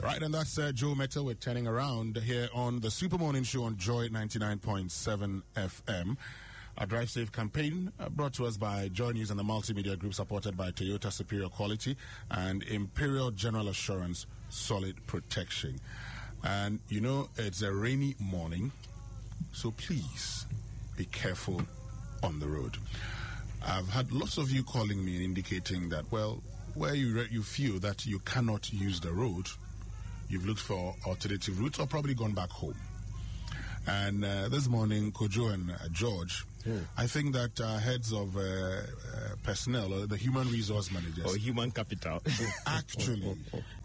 Right, and that's Joe Metal with Turning Around here on the Super Morning Show on Joy 99.7 FM. Our Drive Safe campaign brought to us by Joy News and the Multimedia Group, supported by Toyota Superior Quality and Imperial General Assurance Solid Protection. And, you know, it's a rainy morning, so please be careful on the road. I've had lots of you calling me and indicating that, well, where you feel that you cannot use the road, you've looked for alternative routes or probably gone back home. And this morning, Kojo and George, I think that heads of personnel, or the human resource managers, or human capital, actually,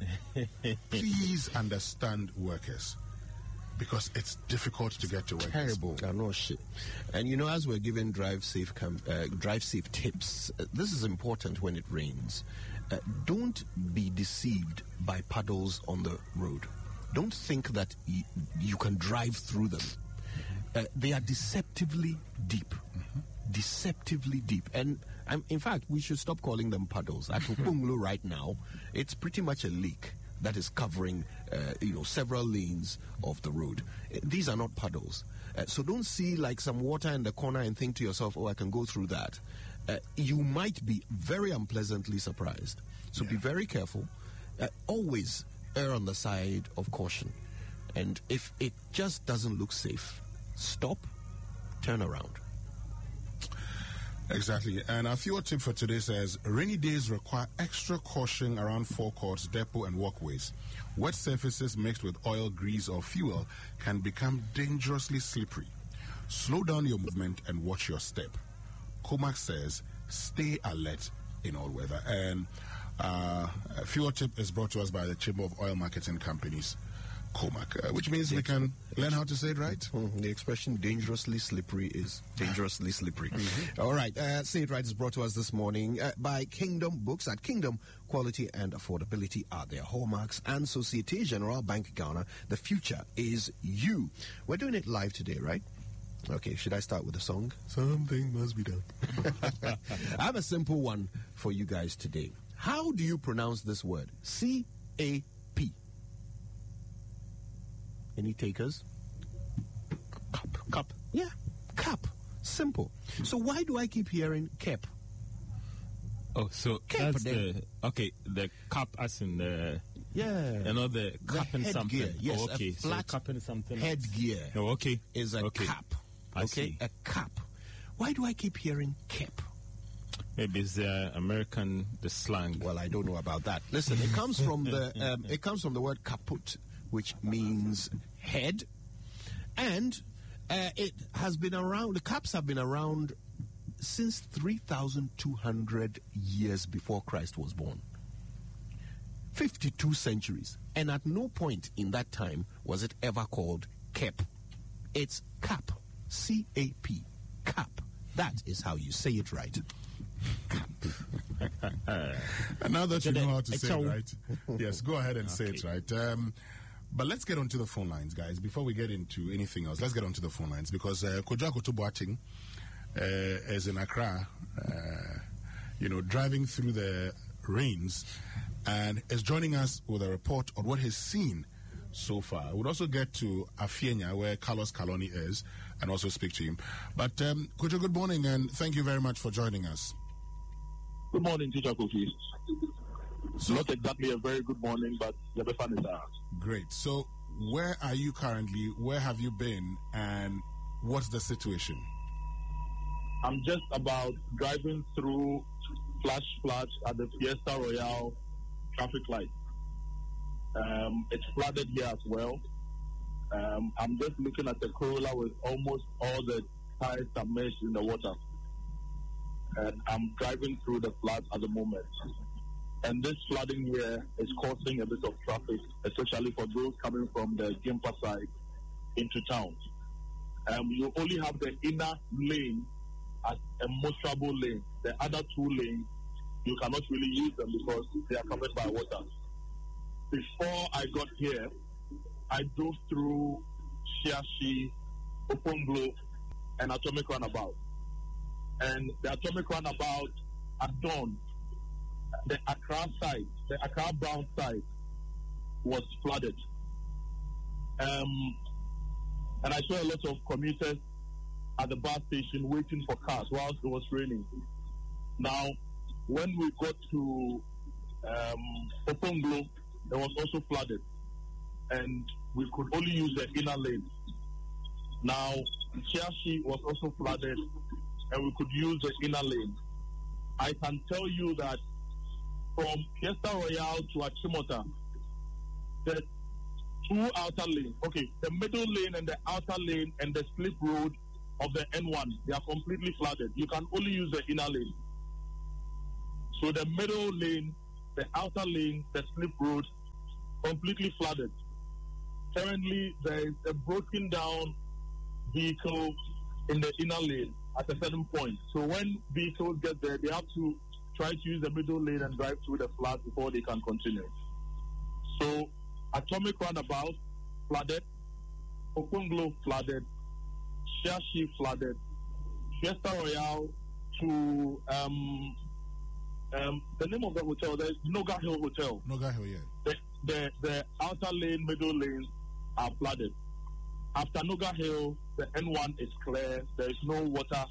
please understand workers, because it's difficult to get to work. Terrible. No shit. And you know, as we're giving drive safe tips, this is important when it rains. Don't be deceived by puddles on the road. Don't think that you can drive through them. They are deceptively deep. Deceptively deep. And in fact, we should stop calling them puddles. At Upunglu right now, it's pretty much a lake that is covering, several lanes of the road. These are not puddles. So don't see like some water in the corner and think to yourself, oh, I can go through that. You might be very unpleasantly surprised. So be very careful. Always err on the side of caution. And if it just doesn't look safe, stop, turn around. Exactly. And our fuel tip for today says, rainy days require extra caution around forecourts, depot, and walkways. Wet surfaces mixed with oil, grease, or fuel can become dangerously slippery. Slow down your movement and watch your step. Comac says, stay alert in all weather. And a fuel tip is brought to us by the Chamber of Oil Marketing Companies, Comac, which means we can learn how to say it right. The expression dangerously slippery is dangerously slippery. All right, Say It Right is brought to us this morning by Kingdom Books. At Kingdom, quality and affordability are their hallmarks, and Societe Generale Bank Ghana, the future is you. We're doing it live today, right? Okay, should I start with a song? Something must be done. I have a simple one for you guys today. How do you pronounce this word? C-A-P. Any takers? Cup. Yeah, cup. Simple. So why do I keep hearing cap? Oh, so Cap that's the cup as in the... Yeah. You know, the cap and something. Yes, oh, okay. a flat so cap and something headgear. Oh, okay. Is a cap. I see. A cap. Why do I keep hearing cap? Maybe it's the slang. Well, I don't know about that. Listen, it comes from the word kaput, which means head, and it has been around. The caps have been around since 3,200 years before Christ was born. 52 centuries, and at no point in that time was it ever called cap. It's cap, C-A-P, cap. That is how you say it right. And now that you know how to say it right, yes, go ahead and say it right. But let's get onto the phone lines, guys. Before we get into anything else, let's get onto the phone lines, because Kojo Akoto-Boateng is in Accra, driving through the rains, and is joining us with a report on what he's seen so far. We'll also get to Afienya, where Carlos Kaloni is, and also speak to him. But Kojo, good morning, and thank you very much for joining us. Good morning, Teacher Kofi. So, not exactly a very good morning, but the fun is out. Great. So, where are you currently? Where have you been? And what's the situation? I'm just about driving through flash floods at the Fiesta Royale traffic light. It's flooded here as well. I'm just looking at the Corolla with almost all the tires submerged in the water. And I'm driving through the floods at the moment. And this flooding here is causing a bit of traffic, especially for those coming from the Gimpa side into town. You only have the inner lane as a motorable lane. The other two lanes, you cannot really use them because they are covered by water. Before I got here, I drove through Shiashi, Upunglu, and Atomic Runabout. And the Atomic Runabout at dawn, the Accra side, the Accra Brown side, was flooded. And I saw a lot of commuters at the bus station waiting for cars whilst it was raining. Now, when we got to Oponglo, it was also flooded, and we could only use the inner lane. Now, Chiashi was also flooded, and we could use the inner lane. I can tell you that from Fiesta Royale to Achimota, the two outer lanes, okay, the middle lane and the outer lane and the slip road of the N1, they are completely flooded. You can only use the inner lane. So the middle lane, the outer lane, the slip road, completely flooded. Currently, there is a broken down vehicle in the inner lane at a certain point. So when vehicles get there, they have to try to use the middle lane and drive through the flood before they can continue. So Atomic Roundabout flooded, Oponglo flooded, Chiashi flooded, Fiesta Royale to the name of the hotel, there's Noga Hill Hotel. Noga Hill, yeah. The outer lane, middle lanes are flooded. After Noga Hill, the N1 is clear. There is no water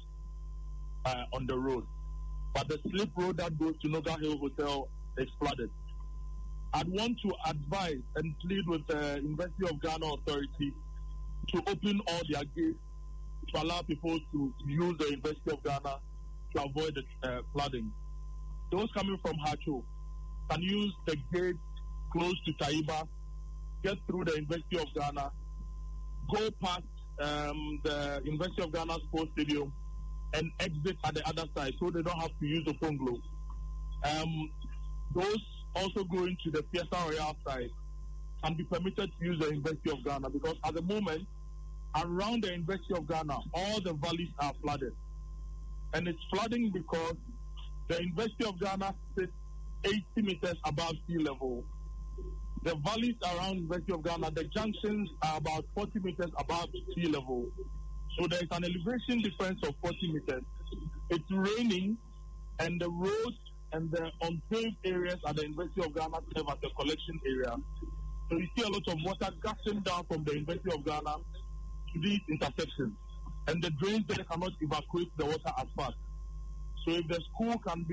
on the road. But the slip road that goes to Noga Hill Hotel is flooded. I'd want to advise and plead with the University of Ghana Authority to open all their gates to allow people to use the University of Ghana to avoid the flooding. Those coming from Hacho can use the gate close to Taiba, get through the University of Ghana, go past the University of Ghana Sports Stadium, and exit at the other side so they don't have to use the Oponglo. Those also going to the Fiesta Royale side can be permitted to use the University of Ghana, because at the moment, around the University of Ghana, all the valleys are flooded. And it's flooding because the University of Ghana sits 80 meters above sea level. The valleys around the University of Ghana, the junctions are about 40 meters above sea level. So there is an elevation difference of 40 meters. It's raining, and the roads and the unpaved areas at the University of Ghana serve as a collection area. So you see a lot of water gushing down from the University of Ghana to these intersections. And the drains there cannot evacuate the water as fast. So if the school can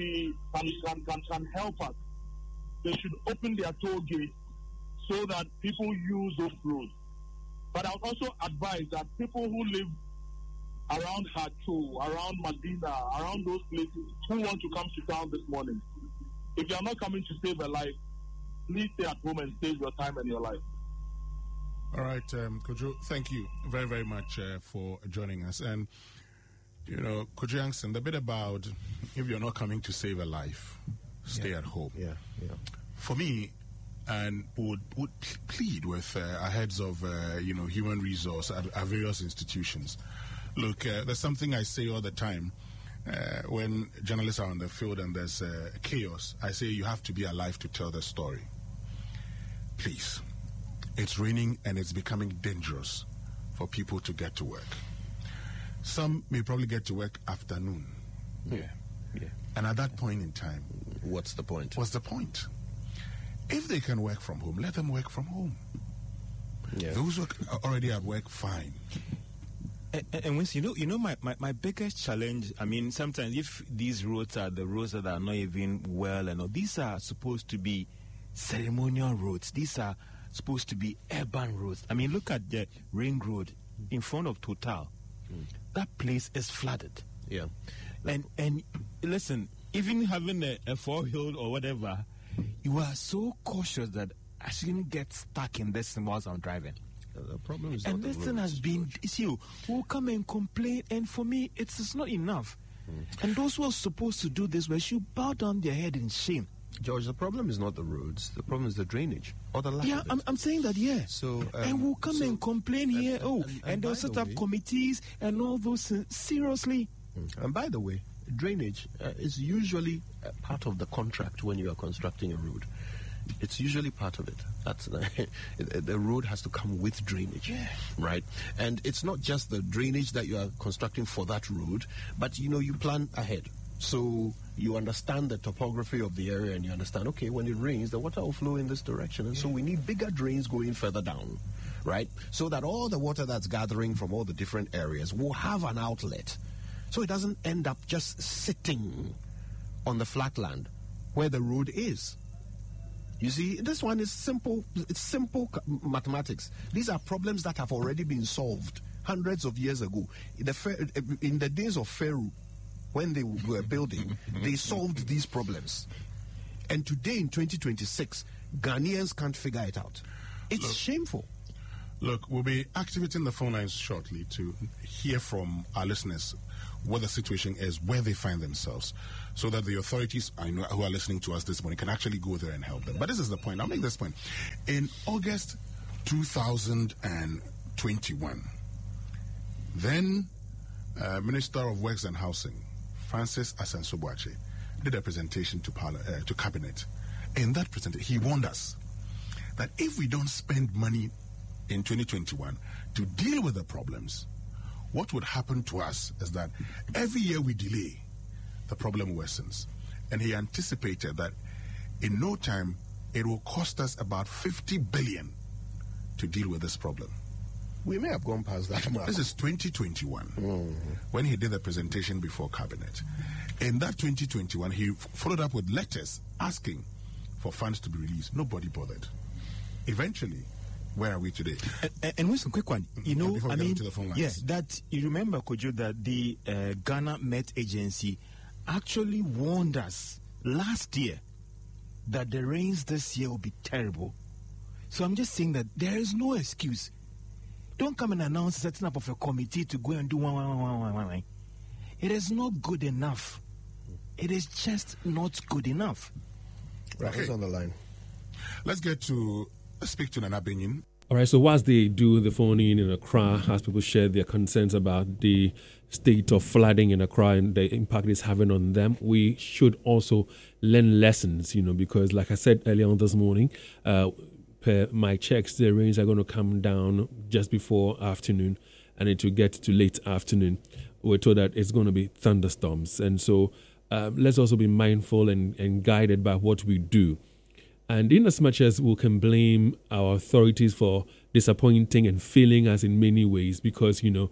help us, they should open their toll gates so that people use those roads. But I would also advise that people who live around Hacho, around Medina, around those places who want to come to town this morning, if you are not coming to save a life, please stay at home and save your time and your life. All right, Kojo, thank you very, very much for joining us. And, you know, Kojo Yankson, the bit about if you're not coming to save a life, stay at home. Yeah. For me, and would plead with our heads of, human resource at various institutions. Look, there's something I say all the time when journalists are on the field and there's chaos. I say you have to be alive to tell the story. Please. It's raining and it's becoming dangerous for people to get to work. Some may probably get to work afternoon. Yeah. And at that point in time, What's the point? If they can work from home, let them work from home. Yeah. Those who are already at work, fine. And once my biggest challenge, I mean, sometimes if these roads are the roads that are not even well, and all, these are supposed to be ceremonial roads. These are supposed to be urban roads. I mean, look at the Ring Road in front of Total. That place is flooded. Yeah. And listen, even having a four-wheel or whatever, you are so cautious that I shouldn't get stuck in this whilst I'm driving. The problem is And this thing has been, it's you who come and complain, and for me, it's not enough. And those who are supposed to do this, well, should bow down their head in shame. George, the problem is not the roads. The problem is the drainage or the lack of it. I'm saying that, yeah. So, and we'll come and complain here, and they'll set up committees and all those things. Seriously. And by the way, drainage is usually part of the contract when you are constructing a road. It's usually part of it. That's the road has to come with drainage, right? And it's not just the drainage that you are constructing for that road, but you plan ahead. So you understand the topography of the area, and you understand, okay, when it rains, the water will flow in this direction. And so we need bigger drains going further down, right? So that all the water that's gathering from all the different areas will have an outlet. So it doesn't end up just sitting on the flatland where the road is. You see, this one is simple. It's simple mathematics. These are problems that have already been solved hundreds of years ago. In the days of Pharaoh, when they were building, they solved these problems. And today in 2026, Ghanaians can't figure it out. It's shameful. Look, we'll be activating the phone lines shortly to hear from our listeners what the situation is, where they find themselves, so that the authorities who are listening to us this morning can actually go there and help them. But this is the point. I'll make this point. In August 2021, then Minister of Works and Housing, Francis Asenso-Boakye, did a presentation to Cabinet. In that presentation, he warned us that if we don't spend money in 2021 to deal with the problems, what would happen to us is that every year we delay, the problem worsens. And he anticipated that in no time, it will cost us about 50 billion to deal with this problem. We may have gone past that mark. This is 2021, when he did the presentation before Cabinet. In that 2021, he followed up with letters asking for funds to be released. Nobody bothered. Eventually, where are we today? And what's a quick one? You know, before we I get mean, into the phone lines. yes, that you remember, Kojo, that the Ghana Met Agency actually warned us last year that the rains this year will be terrible. So I'm just saying that there is no excuse. Don't come and announce setting up of a committee to go and do one. It is not good enough. It is just not good enough. Right, who's on the line? Let's speak to Nana Benyin. All right, so whilst they do the phone-in Accra, as people share their concerns about the state of flooding in Accra and the impact it's having on them, we should also learn lessons, because like I said earlier on this morning, per my checks, the rains are going to come down just before afternoon, and it will get to late afternoon. We're told that it's going to be thunderstorms. And so let's also be mindful and guided by what we do. And in as much as we can blame our authorities for disappointing and failing us in many ways, because, we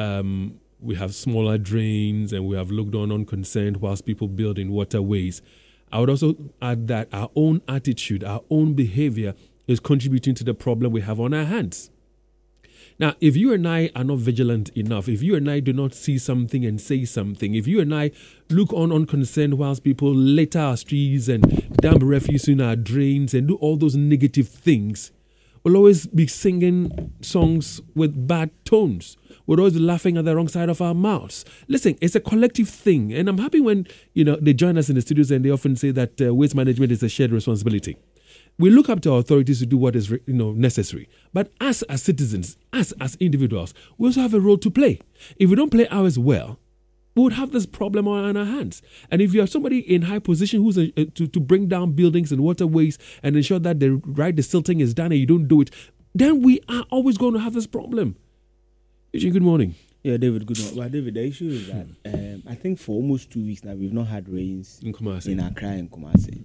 have smaller drains and we have looked on unconcerned whilst people build in waterways, I would also add that our own attitude, our own behavior is contributing to the problem we have on our hands. Now, if you and I are not vigilant enough, if you and I do not see something and say something, if you and I look on unconcerned whilst people litter our streets and dump refuse in our drains and do all those negative things, we'll always be singing songs with bad tones. We'll always be laughing at the wrong side of our mouths. Listen, it's a collective thing. And I'm happy when, they join us in the studios and they often say that waste management is a shared responsibility. We look up to our authorities to do what is necessary. But us as citizens, us as individuals, we also have a role to play. If we don't play ours well, we would have this problem on our hands. And if you are somebody in high position who's to bring down buildings and waterways and ensure that the silting is done and you don't do it, then we are always going to have this problem. Eugene, good morning. Yeah, David, good morning. Well, David, the issue is that I think for almost 2 weeks now, we've not had rains in Accra and Kumasi,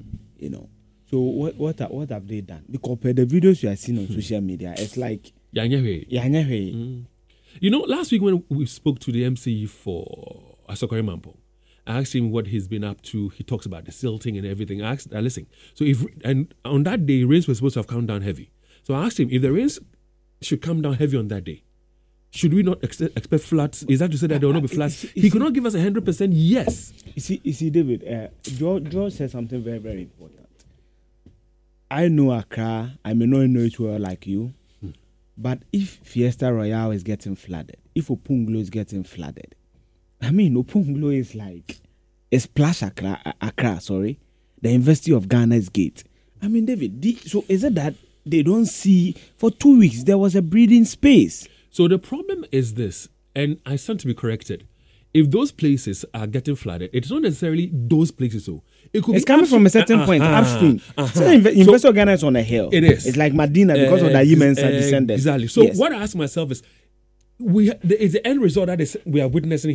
So what have they done? Because per the videos you are seeing on social media, it's like last week when we spoke to the MC for Asokore Mampo, I asked him what he's been up to. He talks about the silting and everything. I asked, listen, and on that day, rains were supposed to have come down heavy. So I asked him, if the rains should come down heavy on that day, should we not expect floods? Is that to say that there will not be floods? He could not give us 100% yes. You see, David, George said something very, very important. I know Accra. I may not know it well like you. But if Fiesta Royale is getting flooded, if Opunglo is getting flooded, Opunglo is like a splash Accra, the University of Ghana's gate. David, so is it that they don't see, for 2 weeks, there was a breathing space? So the problem is this, and I stand to be corrected. If those places are getting flooded, it's not necessarily those places. So it's coming from a certain point upstream. So Investor Ghana is on a hill. It is. It's like Medina because of the Yemens are descended. Exactly. So what I ask myself is, it's the end result that we are witnessing here.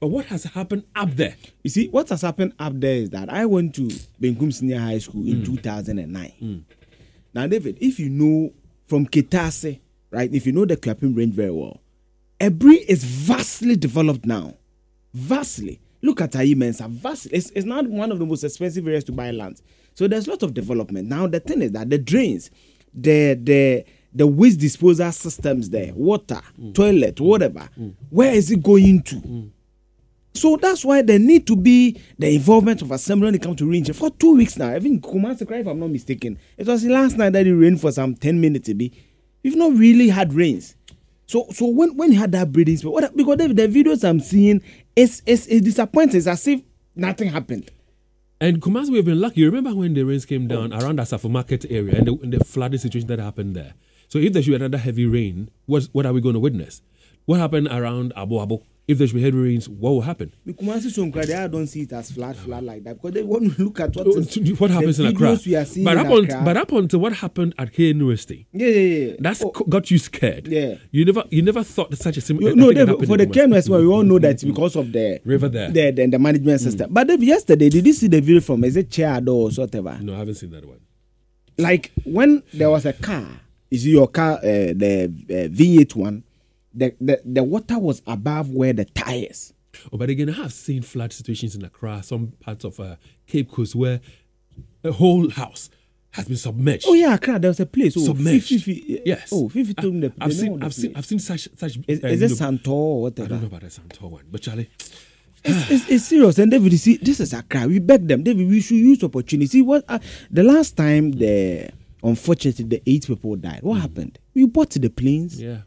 But what has happened up there? You see, what has happened up there is that I went to Benkum Senior High School in 2009. Now, David, if you know from Kitase, right, if you know the Kwapim range very well, Ebri is vastly developed now. Vastly. Look at Ayi Mensa. Vastly. It's not one of the most expensive areas to buy land. So there's a lot of development. Now, the thing is that the drains, the waste disposal systems there, water, toilet, whatever, where is it going to? So that's why there need to be the involvement of assembly when it comes to range. For 2 weeks now, I think Kumasi Cry, if I'm not mistaken, it was last night that it rained for some 10 minutes. We've not really had rains. So when you had that breeding spell, because the videos I'm seeing, it's disappointing. It's as if nothing happened. And Kumasi, we've been lucky. You remember when the rains came down around the Asafo Market area and the flooding situation that happened there? So if there should be another heavy rain, what are we going to witness? What happened around Abu Abu? If there should be heavy rains, what will happen? I don't see it as flat like that because they want to look at what happens in Accra. But up until what happened at K University, that's got you scared. Yeah, you never thought that such a similar. For the K University, we all know that because of the river there, the management system. But yesterday, did you see the video from is it Chair or whatever? No, I haven't seen that one. Like when there was a car, you see your car, the V8 one. The water was above where the tires. Oh, but again, I have seen flood situations in Accra, some parts of Cape Coast where a whole house has been submerged. Oh yeah, Accra, there was a place submerged. Yes. Oh, 50 I've seen such. Is it Santor or whatever? I don't know about the Santor one, but Charlie. It's serious, and David, you see, this is Accra. We beg them, David. We should use opportunity. See what the last time unfortunately the 8 people died. What happened? We bought the planes. Yeah.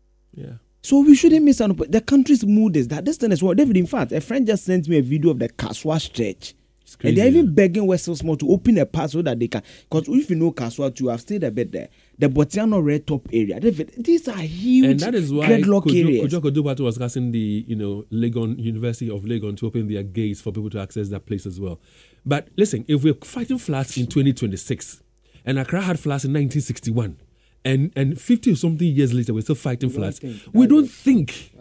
So we shouldn't miss out. The country's mood is that this thing is what David. In fact, a friend just sent me a video of the Kaswa stretch, and they're even begging Western Small to open a path so that they can. Because if you know Kaswa too, I've stayed a bit there. The Botiano Red Top area, David, these are huge. And that is why Kojo Kodubatu was asking the Legon University of Legon to open their gates for people to access that place as well. But listen, if we're fighting floods in 2026, and Accra had floods in 1961. And 50 or something years later, we're still fighting floods. We don't think.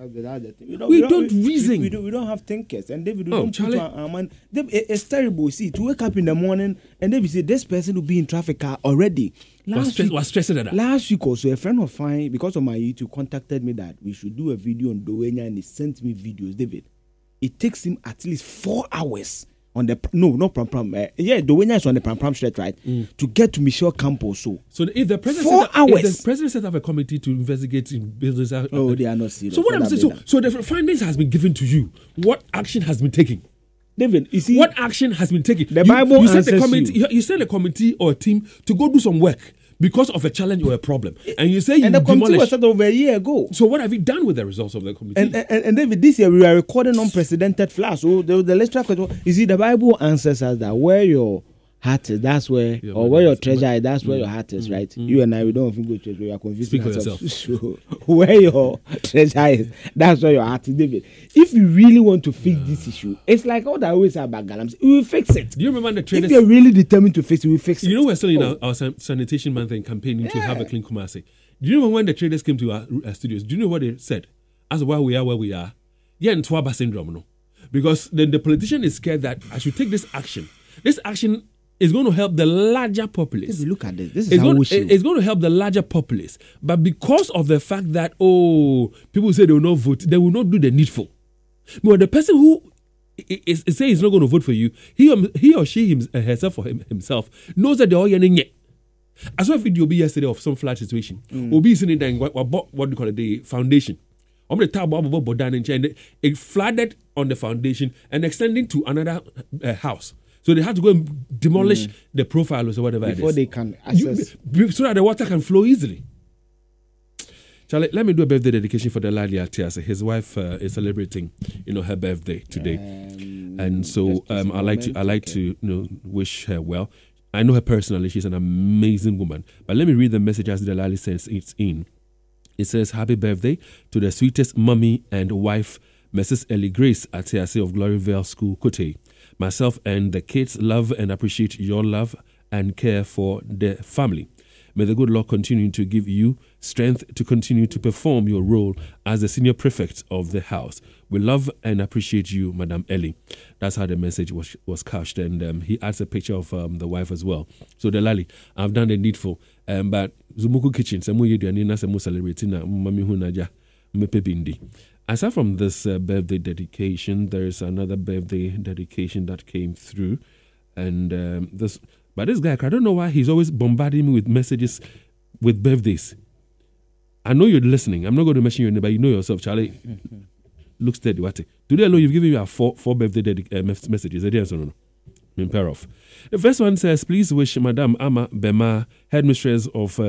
We don't reason. We don't have thinkers. And David, we don't put our mind. It's terrible. See, to wake up in the morning and then we say, this person will be in traffic car already. Was stressing at that. Last week also, a friend of mine, because of my YouTube, contacted me that we should do a video on Dowenya, and he sent me videos. David, it takes him at least 4 hours. On the not Pram Pram, Dowenya is on the Pram Pram street, right? To get to Michelle Campos. So if the president 4 hours, if the president set up a committee to investigate in business, they are not serious. So what I'm saying, so the findings has been given to you. What action has been taken? David, you see, what action has been taken? The Bible answers you send a committee or a team to go do some work because of a challenge or a problem, and you say you the committee was set over a year ago. So what have you done with the results of the committee? And David, this year we are recording unprecedented floods. So the lecturer, you see, the Bible answers us that where your heart is, that's where, or where your treasure is, that's where your heart is, right? You and I, we don't often go to church, we are confusing ourselves. So where your treasure is, that's where your heart is, David. If you really want to fix this issue, it's like all that I always say about Galams, we will fix it. Do you remember the traders? If you're really determined to fix it, we will fix it. You know, we're still in our sanitation month and campaigning to have a clean Kumasi. Do you remember when the traders came to our studios? Do you know what they said? As to why we are where we are? Yeah, in Twaba syndrome, no? Because then the politician is scared that I should take this action. This action is going to help the larger populace. If you look at this, this is it's going to help the larger populace. But because of the fact that, people say they will not vote, they will not do the needful. But the person who is saying he's not going to vote for you, he or she herself or himself knows that they're all yearning yet. I saw a video yesterday of some flood situation. Obi is in there, what do you call it, the foundation. And it flooded on the foundation and extending to another house. So they have to go and demolish the profile or whatever before they can access, so that the water can flow easily. Charlie, let me do a birthday dedication for the Lali Atiase. His wife is celebrating, her birthday today, and so I like to wish her well. I know her personally; she's an amazing woman. But let me read the message as the Lali says it's in. It says, "Happy birthday to the sweetest mummy and wife, Mrs. Ellie Grace Atiase of Gloryvale School, Kote. Myself and the kids love and appreciate your love and care for the family. May the good Lord continue to give you strength to continue to perform your role as the senior prefect of the house. We love and appreciate you, Madam Ellie. That's how the message was couched. And he adds a picture of the wife as well. So, Delali, I've done the needful. But Zumuku Kitchen, some way you are celebrating Mami Hunaja Mepebindi. Aside from this birthday dedication, there is another birthday dedication that came through. And this guy, I don't know why he's always bombarding me with messages with birthdays. I know you're listening. I'm not going to mention your name, but you know yourself, Charlie. Look steady. What? Today alone, you've given me four birthday messages. Yes or no? Pair off. The first one says, please wish Madame Ama Bema, headmistress of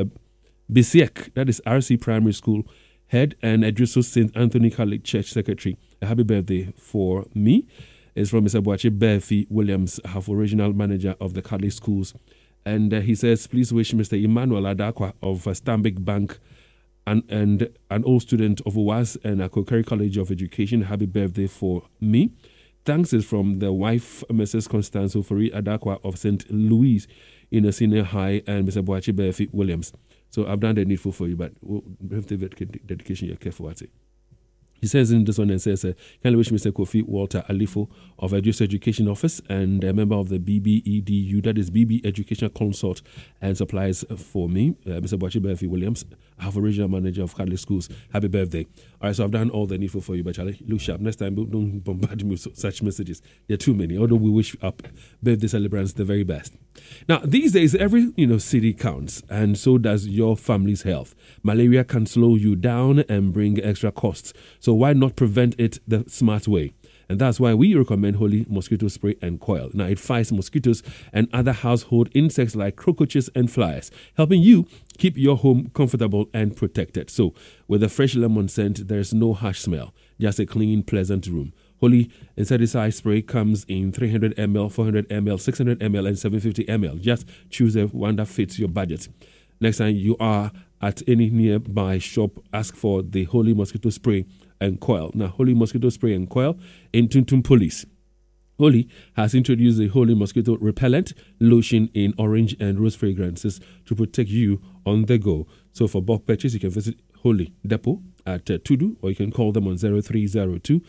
Bisiek, that is RC Primary School, head, and Edriso St. Anthony Catholic Church Secretary, a happy birthday for me. It's from Mr. Boachi Berfi Williams, half original manager of the Catholic schools. And he says, please wish Mr. Emmanuel Adakwa of Stanbic Bank and an old student of UWAS and Akokeri College of Education, happy birthday for me. Thanks is from the wife, Mrs. Constance Ofori Adakwa of St. Louis in a senior high, and Mr. Boachi Berfi Williams. So I've done the needful for you, but birthday dedication, you're careful what it. He says in this one and says, kindly wish Mr. Kofi Walter Alifo of Edus Education Office and a member of the BBEDU, that is BB Educational Consult and Supplies for me, Mr. Boachi Berfi Williams, half original manager of Catholic Schools. Happy birthday. All right, so I've done all the needful for you, but Charlie, look sharp. Next time, don't bombard me with such messages. There are too many, although we wish our birthday celebrants the very best. Now, these days, every city counts, and so does your family's health. Malaria can slow you down and bring extra costs. So why not prevent it the smart way? And that's why we recommend Holy Mosquito Spray and Coil. Now, it fights mosquitoes and other household insects like cockroaches and flies, helping you keep your home comfortable and protected. So, with a fresh lemon scent, there's no harsh smell, just a clean, pleasant room. Holy insecticide spray comes in 300 ml, 400 ml, 600 ml, and 750 ml. Just choose the one that fits your budget. Next time you are at any nearby shop, ask for the Holy Mosquito Spray and Coil. Now, Holy Mosquito Spray and Coil in Tuntum Police. Holy has introduced the Holy Mosquito Repellent Lotion in orange and rose fragrances to protect you on the go. So for bulk purchase, you can visit Holy Depot at Tudu, or you can call them on 0302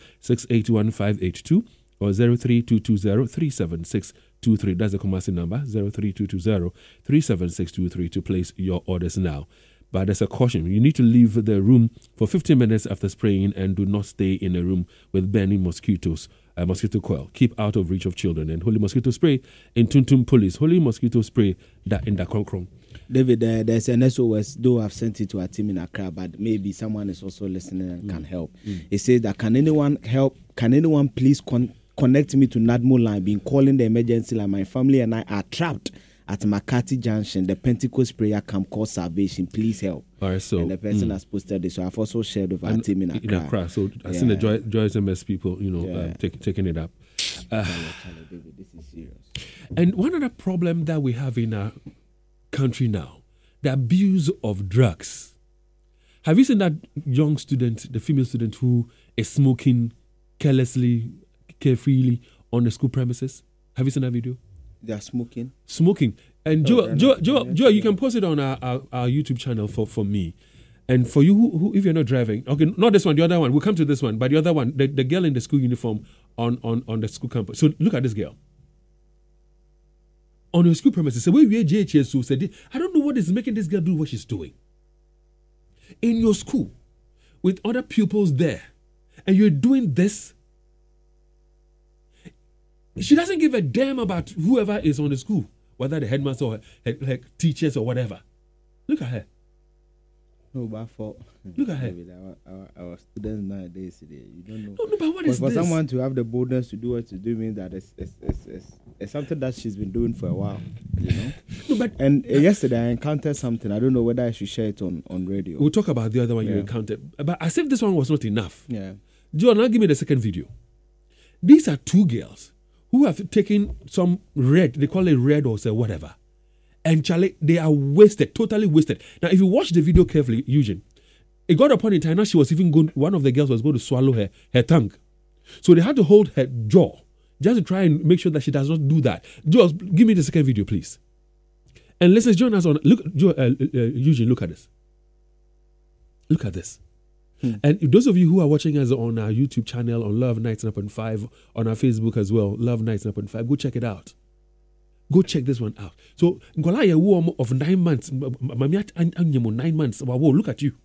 681582 or 03220 37623. That's the Kumasi number, 03220 37623 to place your orders now. But there's a caution. You need to leave the room for 15 minutes after spraying and do not stay in a room with burning mosquitoes. Mosquito coil. Keep out of reach of children. And Holy Mosquito Spray in Tuntum Police. Holy Mosquito Spray that in the Konkrong. David, there's an SOS, though I've sent it to a team in Accra, but maybe someone is also listening and can help. It says that can anyone help? Can anyone please connect me to NADMO line? Been calling the emergency line. My family and I are trapped at Makati Junction, the Pentecost prayer camp called Salvation. Please help. All right, so and the person has posted this. So I've also shared with our team in Accra. So I've seen the Joyce MS people, taking it up. David, this is serious. And one other problem that we have in our country now, the abuse of drugs. Have you seen that young student, the female student who is smoking carelessly, carefreely on the school premises? Have you seen that video? They are smoking. And Joe, you can post it on our YouTube channel for me. And for you, who if you're not driving, okay, not this one, the other one. We'll come to this one, but the other one, the girl in the school uniform on the school campus. So look at this girl. On your school premises, so we JHS said, I don't know what is making this girl do what she's doing. In your school, with other pupils there, and you're doing this. She doesn't give a damn about whoever is on the school, whether the headmaster or her teachers or whatever. Look at her. No, but look at her. Our students nowadays, you don't know. No, but what is for this? For someone to have the boldness to do what to do means that it's something that she's been doing for a while, No, but and yesterday I encountered something. I don't know whether I should share it on radio. We'll talk about the other one you encountered. But as if this one was not enough. Yeah. Joe, now give me the second video. These are two girls who have taken some red, they call it red or say whatever. And Charlie, they are wasted, totally wasted. Now, if you watch the video carefully, Eugene, it got upon in time now she was even going, one of the girls was going to swallow her tongue. So they had to hold her jaw just to try and make sure that she does not do that. Joe, give me the second video, please. And let's join us on. Eugene, look at this. Look at this. And those of you who are watching us on our YouTube channel, on Love 99.5, on our Facebook as well, Love 99.5, go check it out. Go check this one out. So, Ngolaya warm of 9 months. 9 months. Wow, look at you.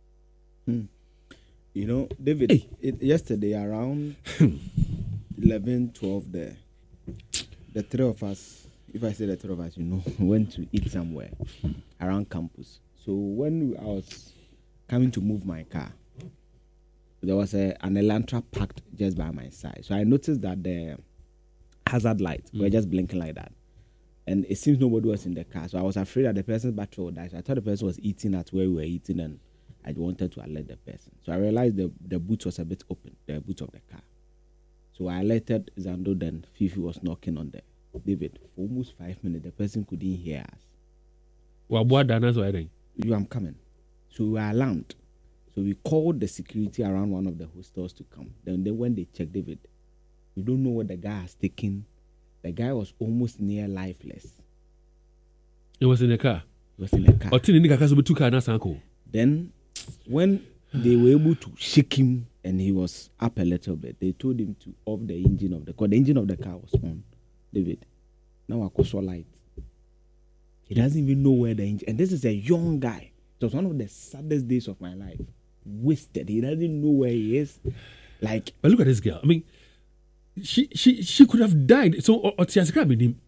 You know, David, yesterday around 11, 12 there, the three of us, if I say the three of us, you know, went to eat somewhere around campus. So when I was coming to move my car, there was an Elantra parked just by my side. So I noticed that the hazard lights were just blinking like that. And it seems nobody was in the car. So I was afraid that the person's battery would die. So I thought the person was eating at where we were eating, and I wanted to alert the person. So I realized the boot was a bit open, the boot of the car. So I alerted Zando, then Fifi was knocking on the David. For almost 5 minutes, the person couldn't hear us. Well, what Dana's wedding? I'm coming. So we were alarmed. So we called the security around one of the hostels to come. Then when they checked David, we don't know what the guy has taken. The guy was almost near lifeless. It was in the car? He was in the car. Then when they were able to shake him and he was up a little bit, they told him to off the engine of the car. The engine of the car was on, David. Now I saw light. He doesn't even know where the engine. And this is a young guy. It was one of the saddest days of my life. Wasted. He doesn't know where he is. Like, but look at this girl. I mean, she could have died. So or she has grabbed him.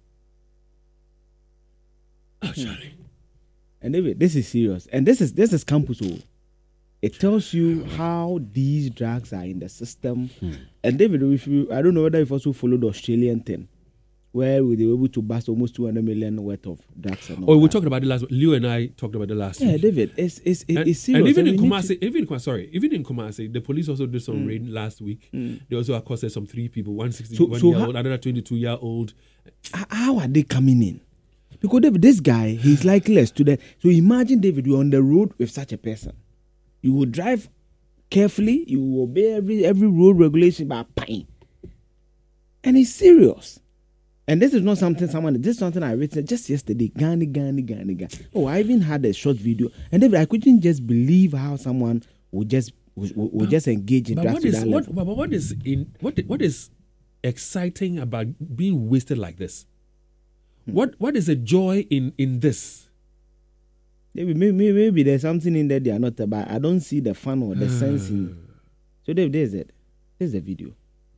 Oh, Charlie. And David, this is serious. And this is campus. It tells you how these drugs are in the system. And David, I don't know whether you've also followed the Australian thing, where they were able to bust almost 200 million worth of drugs. And we talked about it last week. Leo and I talked about it last week. Yeah, David, it's serious. And even in Kumasi, the police also did some raid last week. They also accosted some 3 people, 161-year-old, another 22-year-old. How are they coming in? Because David, this guy, he's likely a student. So imagine, David, you're on the road with such a person. You will drive carefully. You will obey every road regulation by pine. And it's serious. And this is not something this is something I written just yesterday. Gani. Oh, I even had a short video. And David, I couldn't just believe how someone would just engage in drugs to that level. But what is exciting about being wasted like this? What is the joy in this? Maybe there's something in there they are not about. I don't see the fun or the sense in. So there's it. There's the video.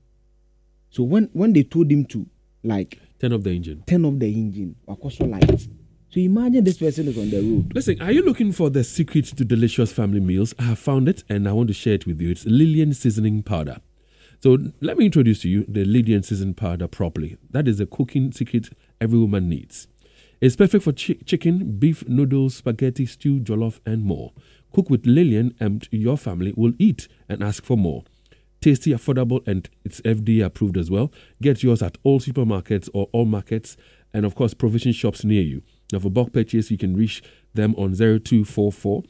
So when they told him to turn off the engine, Wakoso lights. So imagine this person is on the road. Listen, are you looking for the secret to delicious family meals? I have found it and I want to share it with you. It's Lillian seasoning powder. So let me introduce to you the Lillian seasoning powder properly. That is the cooking secret every woman needs. It's perfect for chicken, beef, noodles, spaghetti, stew, jollof, and more. Cook with Lillian and your family will eat and ask for more. Tasty, affordable, and it's FDA approved as well. Get yours at all supermarkets or all markets and, of course, provision shops near you. Now, for bulk purchase, you can reach them on 0244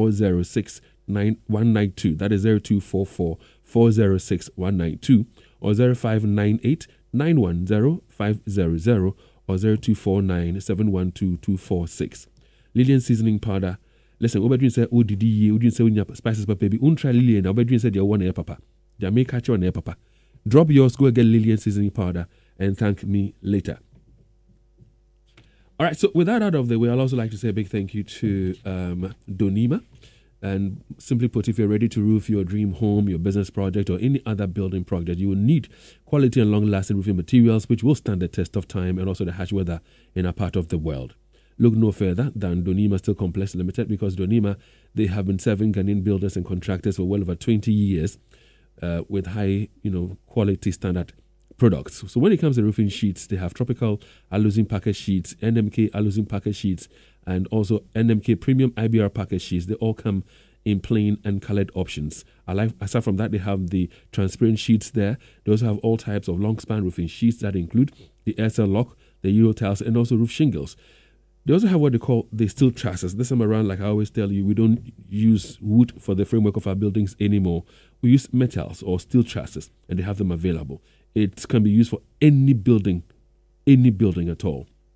406 192. That is 0244 406 192 or 0598 910 500 or 0249 712 246. Lillian seasoning powder. Listen, Obedrin said, oh, did you say when you spices, but baby, try Lillian. Obedrin said, you're one air papa. They may catch you on air papa. Drop yours, go get Lillian seasoning powder, and thank me later. All right, so with that out of the way, I'd also like to say a big thank you to Donima. And simply put, if you're ready to roof your dream home, your business project, or any other building project, you will need quality and long-lasting roofing materials which will stand the test of time and also the harsh weather in a part of the world. Look no further than Donima Steel Complex Limited, because Donima, they have been serving Ghanaian builders and contractors for well over 20 years with high, quality standard products. So when it comes to roofing sheets, they have tropical aluzinum package sheets, NMK aluzinum package sheets, and also NMK premium IBR package sheets. They all come in plain and colored options. Aside from that, they have the transparent sheets there. They also have all types of long span roofing sheets that include the aircell lock, the Euro tiles, and also roof shingles. They also have what they call the steel trusses. This time around, like I always tell you, we don't use wood for the framework of our buildings anymore. We use metals or steel trusses, and they have them available. It can be used for any building at all.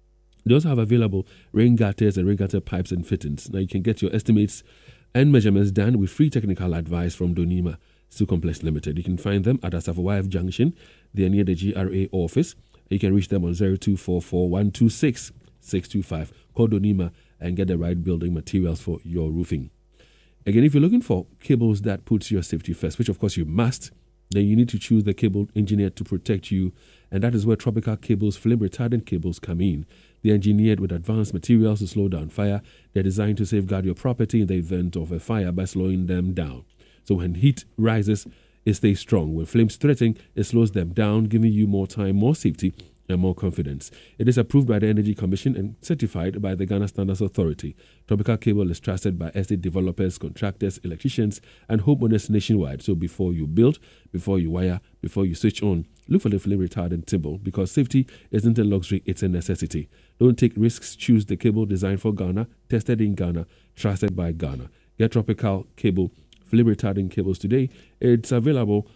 They also have available rain gutters and rain gutter pipes and fittings. Now you can get your estimates and measurements done with free technical advice from Donima Steel Complex Limited. You can find them at Asafo Junction. They are near the GRA office. You can reach them on 0244 126 625. Call Donima and get the right building materials for your roofing. Again, if you're looking for cables that puts your safety first, which of course you must, then you need to choose the cable engineer to protect you. And that is where Tropical Cables flame retardant cables come in. They're engineered with advanced materials to slow down fire. They're designed to safeguard your property in the event of a fire by slowing them down. So when heat rises, it stays strong. When flames threaten, it slows them down, giving you more time, more safety, and more confidence. It is approved by the Energy Commission and certified by the Ghana Standards Authority. Tropical Cable is trusted by estate developers, contractors, electricians, and homeowners nationwide. So before you build, before you wire, before you switch on, look for the flame retardant cable, because safety isn't a luxury, it's a necessity. Don't take risks. Choose the cable designed for Ghana, tested in Ghana, trusted by Ghana. Get Tropical Cable flame retardant cables today. It's available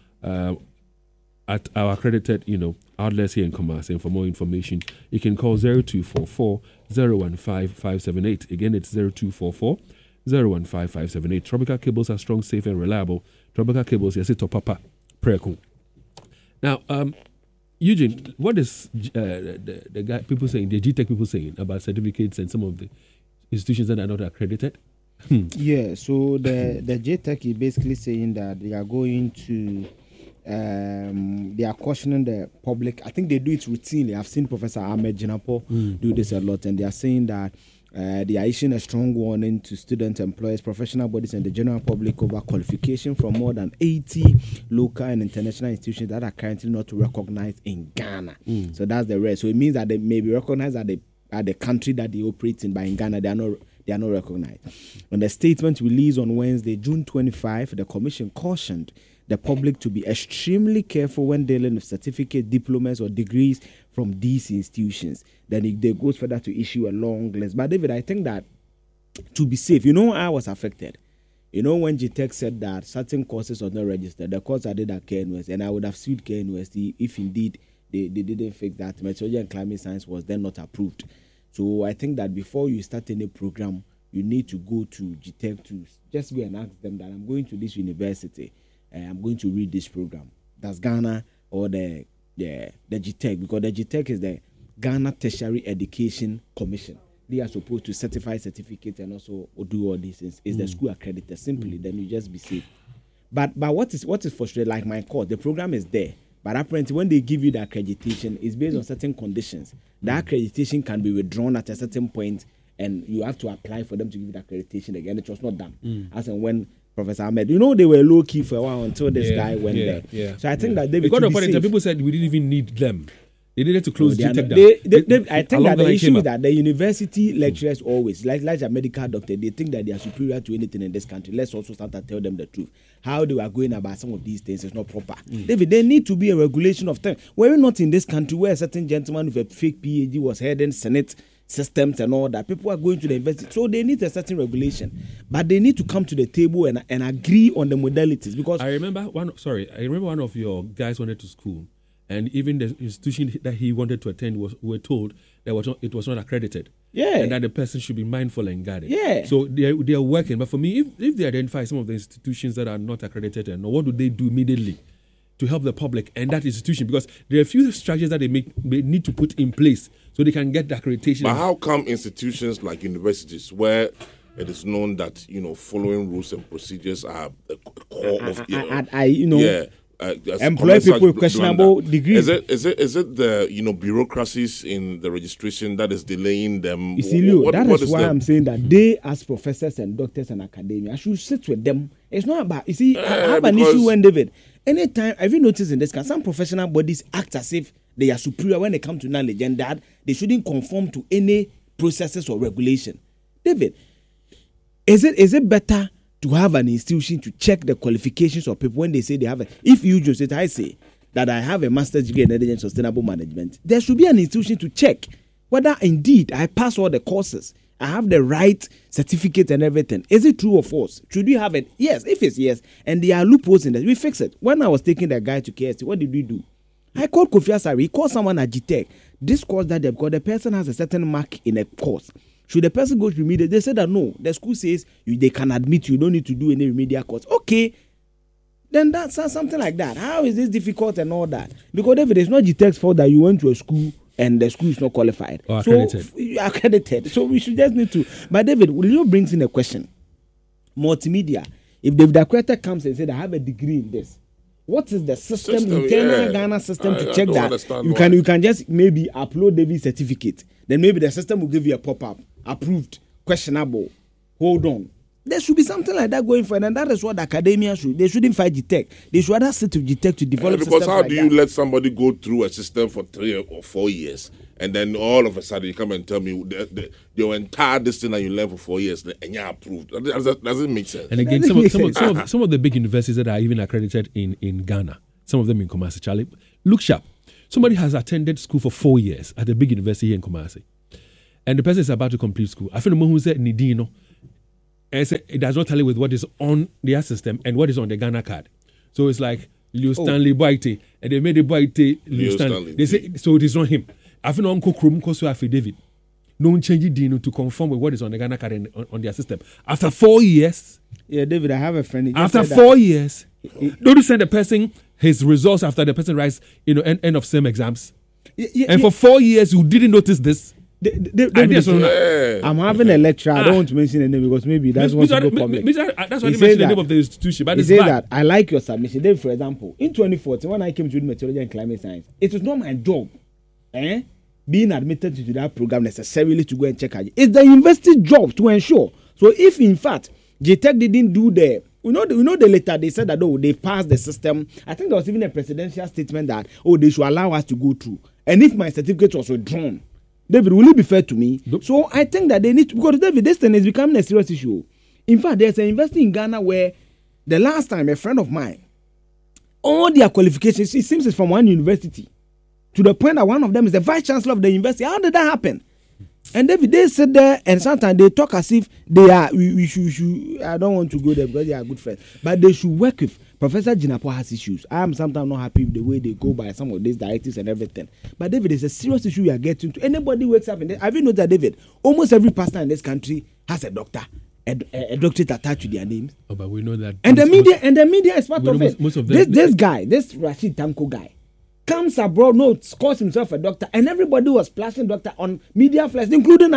at our accredited, outlets here in Kumasi. And for more information, you can call 0244 015 578. Again, it's 0244 015 578. Tropical Cables are strong, safe, and reliable. Tropical Cables, yes, it's Papa Preko. Now, Eugene, what is the guy people saying, the GTech people saying about certificates and some of the institutions that are not accredited? Yeah, so the JTech is basically saying that they are going to, they are cautioning the public. I think they do it routinely. I've seen Professor Ahmed Jinapo do this a lot, and they are saying that they are issuing a strong warning to students, employers, professional bodies, and the general public over qualification from more than 80 local and international institutions that are currently not recognized in Ghana. So that's the rest. So it means that they may be recognized at the country that they operate in, but in Ghana they are not recognized. In the statement released on Wednesday, June 25, the Commission cautioned the public to be extremely careful when dealing with certificate, diplomas, or degrees from these institutions. Then it goes further to issue a long list. But David, I think that to be safe, I was affected. When GTech said that certain courses are not registered, the course I did at KNUST, and I would have sued KNUST if indeed they didn't fix that. Meteorology and climate science was then not approved. So I think that before you start any program, you need to go to GTech to just go and ask them that I'm going to this university and I'm going to read this program. That's Ghana or the GTech, because the GTech is the Ghana Tertiary Education Commission. They are supposed to certify certificates and also do all these things. Is the school accredited? Simply, then you just be safe. But what is frustrating, like my course, the program is there. But apparently, when they give you the accreditation, it's based on certain conditions. The accreditation can be withdrawn at a certain point, and you have to apply for them to give you the accreditation again. It was not done. As and when Professor Ahmed, they were low key for a while until this guy went there. Yeah. So I think that David, because of people said we didn't even need them. They needed to close GTech down. I think that the issue is that the university lecturers always, like a medical doctor, they think that they are superior to anything in this country. Let's also start to tell them the truth. How they are going about some of these things is not proper. David, there need to be a regulation of time. We're not in this country where a certain gentleman with a fake PhD was heading Senate systems and all that. People are going to the university. So they need a certain regulation. But they need to come to the table and agree on the modalities. Because I remember one of your guys wanted to school. And even the institution that he wanted to attend were told that it was not accredited. Yeah. And that the person should be mindful and guarded. Yeah. So they are working. But for me, if they identify some of the institutions that are not accredited, and what do they do immediately to help the public and that institution? Because there are a few structures that they need to put in place so they can get the accreditation. But how come institutions like universities, where it is known that following rules and procedures are the core of employ people with questionable degrees. Is it the bureaucracies in the registration that is delaying them? You see, Leo, that is why I'm saying that they, as professors and doctors and academia, should sit with them. It's not about, I have an issue when David. Anytime, have you noticed in this case, some professional bodies act as if they are superior when they come to knowledge, and that they shouldn't conform to any processes or regulation. David, is it better to have an institution to check the qualifications of people when they say they have if you just say, I say that I have a master's degree in energy and sustainable management, there should be an institution to check whether indeed I pass all the courses, I have the right certificate and everything. Is it true or false? Should we have it? Yes. If it's yes, and there are loopholes in that, we fix it. When I was taking the guy to KST, what did we do? I called Kofi Asari. He called someone at GTech. this course that they've got, the person has a certain mark in a course. Should the person go to remedial? They said that no, the school says they can admit you don't need to do any remedial course. Okay, then that's something like that. How is this difficult and all that? Because David, it's not GTEC's fault that you went to a school and the school is not qualified. Or accredited. So, accredited. So we should just need to. But David, Leo brings in a question. Multimedia. If David Accredited comes and says, I have a degree in this, what is the internal Ghana system to check that? You can just maybe upload David's certificate. Then maybe the system will give you a pop-up. Approved, questionable, hold on. There should be something like that going forward, and that is what the academia should. They shouldn't fight GTEC. They should rather sit with GTEC to develop systems because how like do you let somebody go through a system for 3 or 4 years, and then all of a sudden you come and tell me your entire this thing that you learned for 4 years and you're approved? Doesn't make sense. And again, some of the big universities that are even accredited in Ghana, some of them in Kumasi, Charlie, look sharp. Somebody has attended school for 4 years at a big university here in Kumasi, and the person is about to complete school. I feel the who said Nidino, and it does not tally with what is on their system and what is on the Ghana card. So it's like Leo Stanley Boite, and they made the Boite Leo Stanley. They say so it is not him. I feel Uncle Krum Koso affidavit. No change Dino to conform with what is on the Ghana card and on their system. After 4 years. Yeah, David, I have a friend. After 4 years, don't you send the person his results after the person writes, end of same exams? For 4 years, you didn't notice this. I'm having a lecture. I don't want to mention the name because maybe that's what to go public. That's why I mentioned the name of the institution. But he said that I like your submission. Then, for example, in 2014, when I came to meteorology and climate science, it was not my job, being admitted to that program necessarily to go and check it. It's the university job to ensure. So, if in fact GTEC didn't do the the letter they said that they passed the system. I think there was even a presidential statement that they should allow us to go through. And if my certificate was withdrawn, David, will it be fair to me? Nope. So I think that they need to, because David, this thing is becoming a serious issue. In fact, there's an university in Ghana where the last time a friend of mine, all their qualifications, it seems it's from one university, to the point that one of them is the vice chancellor of the university. How did that happen? And David, they sit there and sometimes they talk as if they are, we should, I don't want to go there because they are good friends, but they should work with. Professor Jinapo has issues. I am sometimes not happy with the way they go by some of these directives and everything. But David, it's a serious issue we are getting to. Anybody wakes up and have you noticed that, David? Almost every pastor in this country has a doctor, a doctorate attached to their names. Oh, but we know that. And the media is part of it. Most of them, this Rashid Tanko guy, comes abroad, calls himself a doctor, and everybody was splashing doctor on media flash, including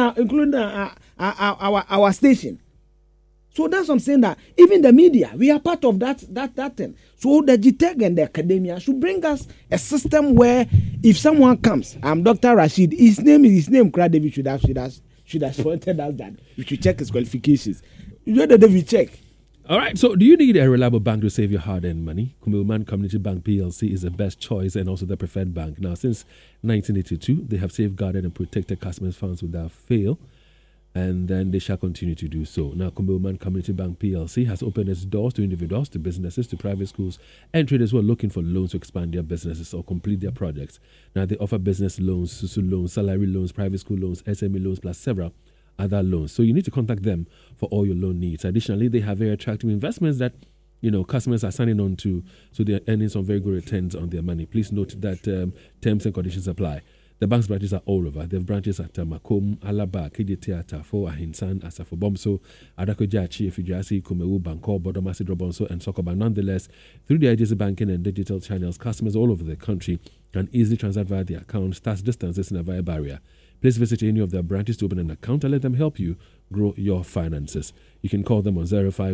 our station. So that's what I'm saying, that even the media, we are part of that thing. So the GTEC and the academia should bring us a system where if someone comes, I'm Dr. Rashid, his name, David should have pointed out that we should check his qualifications. You know that we check. All right, so do you need a reliable bank to save your hard-earned money? Kumewoman Community Bank PLC is the best choice and also the preferred bank. Now, since 1982, they have safeguarded and protected customers' funds without fail, and then they shall continue to do so. Now, Kumewoman Community Bank PLC has opened its doors to individuals, to businesses, to private schools, and traders who are looking for loans to expand their businesses or complete their projects. Now, they offer business loans, SUSU loans, salary loans, private school loans, SME loans, plus several other loans. So you need to contact them for all your loan needs. Additionally, they have very attractive investments that customers are signing on to, so they're earning some very good returns on their money. Please note that terms and conditions apply. The bank's branches are all over. They have branches at Makom, Alaba, KJT, Atafo, Ahinsan, Asafo Bomso, Adakojachi, Fijasi, Kumewu, Bangkok, Bodomasi, Drobonso, and Sokoba. Nonetheless, through the agency banking and digital channels, customers all over the country can easily transact via their account, tax distances in a via barrier. Please visit any of their branches to open an account and let them help you grow your finances. You can call them on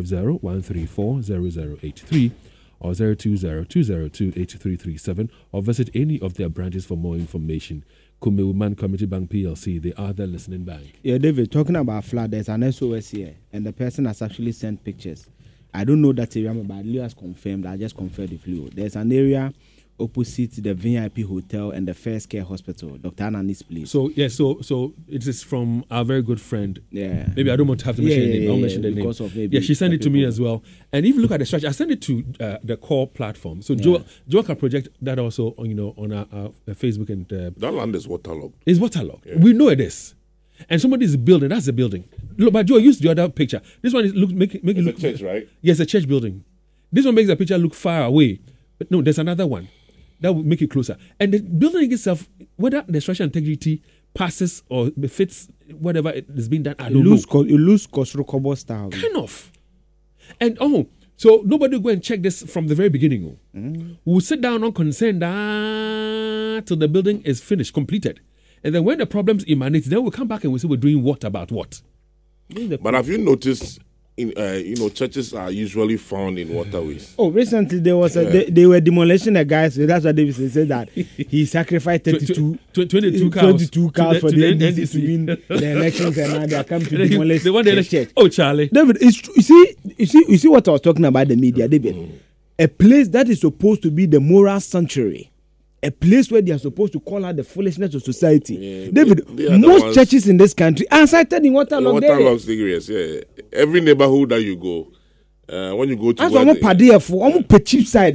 050-134-0083 or 020-202-8337 or visit any of their branches for more information. Kumewoman Community Bank PLC, they are the listening bank. Yeah, David, talking about flood, there's an SOS here, and the person has actually sent pictures. I don't know that area, but Leo has confirmed. I just confirmed with Leo. There's an area opposite the VIP Hotel and the First Care Hospital, Dr. Anani's place. So it is from our very good friend. Yeah. Maybe I don't want to have to mention the name. I'll mention the name. Of maybe she sent it to me as well. And if you look at the structure, I sent it to the core platform. So Joel can project that also on our Facebook and that land is waterlogged. It's waterlogged. Yeah. We know it is. And somebody is building. That's the building. Look, but Joel, use the other picture. This one is make it look. It's a church, right? Yes, a church building. This one makes the picture look far away. But no, there's another one. That will make it closer. And the building itself, whether the structural integrity passes or fits whatever it is being done, I don't know. You lose Kosrokobo style. Kind of. And so nobody will go and check this from the very beginning. We'll sit down on concern till the building is finished, completed. And then when the problems emanate, then we'll come back and we'll say we're doing what about what. But have you noticed, churches are usually found in waterways? Oh, recently there was they were demolishing a guy. So that's what Davidson said, that he sacrificed 22 cows for the NDC to win the elections, and now they are coming to demolish the church. Oh, Charlie, David, you see what I was talking about, the media, David. A place that is supposed to be the moral sanctuary. A place where they are supposed to call out the foolishness of society. Yeah, David, most churches in this country are cited in waterlogged areas. Yeah. Every neighborhood that you go, when you go to... As I'm a cheap side.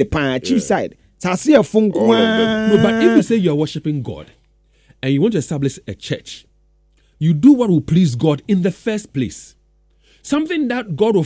No, but if you say you're worshiping God and you want to establish a church, you do what will please God in the first place. Something that God will